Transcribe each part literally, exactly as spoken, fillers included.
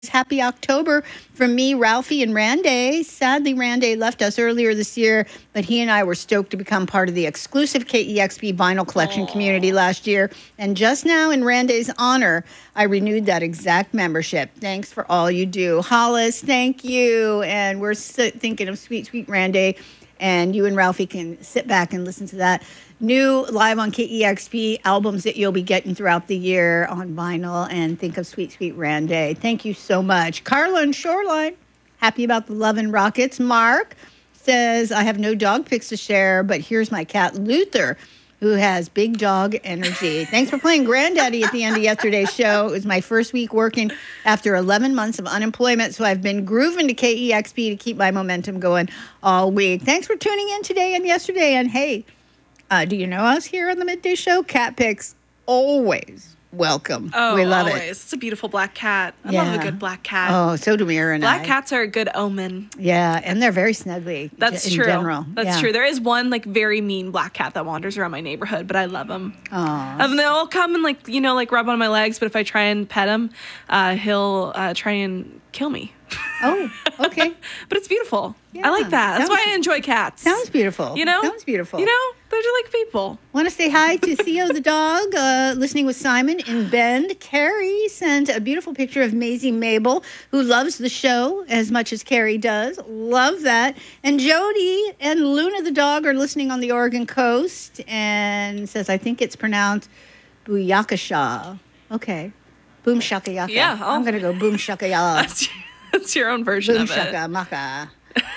Happy October from me, Ralphie, and Randy. Sadly, Randy left us earlier this year, but he and I were stoked to become part of the exclusive K E X P vinyl collection Aww. community last year. And just now, in Randy's honor, I renewed that exact membership. Thanks for all you do. Hollis, thank you. And we're thinking of sweet, sweet Randy. And you and Ralphie can sit back and listen to that. New live on K E X P albums that you'll be getting throughout the year on vinyl, and think of Sweet Sweet Randy. Thank you so much. Carla and Shoreline, happy about the Love and Rockets. Mark says, I have no dog pics to share, but here's my cat Luther, who has big dog energy. Thanks for playing Granddaddy at the end of yesterday's show. It was my first week working after eleven months of unemployment, so I've been grooving to K E X P to keep my momentum going all week. Thanks for tuning in today and yesterday, and hey, Uh, do you know us here on the Midday Show? Cat pics, always welcome. Oh, we love always. it. It's a beautiful black cat. I yeah. love a good black cat. Oh, so do Mira and black I. cats are a good omen. Yeah, and they're very snuggly. That's in true. general. That's yeah. true. There is one like very mean black cat that wanders around my neighborhood, but I love him. Aww. Um, they'll come and like you know like rub on my legs, but if I try and pet him, uh, he'll uh, try and kill me. Oh, okay. But it's beautiful. Yeah. I like that. That's Sounds, why I enjoy cats. Sounds beautiful. You know? Sounds beautiful. You know? They're just like people. Want to say hi to Theo the dog, uh, listening with Simon in Bend. Carrie sent a beautiful picture of Maisie Mabel, who loves the show as much as Carrie does. Love that. And Jody and Luna the dog are listening on the Oregon coast and says, I think it's pronounced Booyakasha. Okay. Boom shaka yaka. Yeah. Oh. I'm going to go boom shaka yaka. That's, that's your own version Boom of it. shaka maka.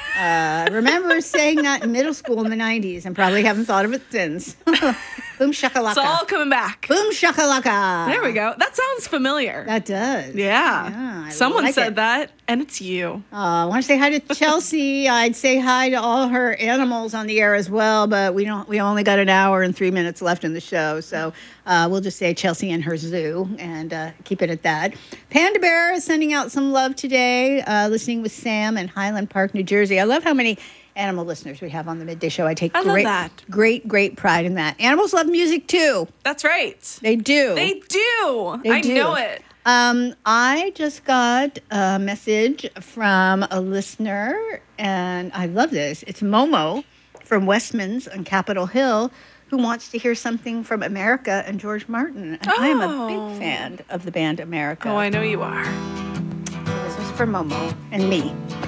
Uh, remember saying that in middle school in the nineties and probably haven't thought of it since. Boom shakalaka. It's all coming back. Boom shakalaka. There we go. That sounds familiar. That does. Yeah. yeah Someone like said it. that, and it's you. Uh, I want to say hi to Chelsea. I'd say hi to all her animals on the air as well, but we don't. We only got an hour and three minutes left in the show, so uh, we'll just say Chelsea and her zoo and uh, keep it at that. Panda Bear is sending out some love today, uh, listening with Sam in Highland Park, New Jersey. I love how many animal listeners we have on the Midday Show. I take I love great, that. great, great pride in that. Animals love music too. That's right. They do. They do. They I do. know it. Um, I just got a message from a listener, and I love this. It's Momo from Westman's on Capitol Hill, who wants to hear something from America and George Martin. And oh. I am a big fan of the band America. Oh, I know you are. So this is for Momo and me.